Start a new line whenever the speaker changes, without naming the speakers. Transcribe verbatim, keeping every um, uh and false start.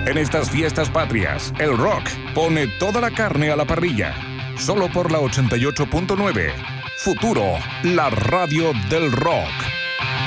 En estas fiestas patrias, el rock pone toda la carne a la parrilla. Solo por la ochenta y ocho punto nueve. Futuro, la radio del rock.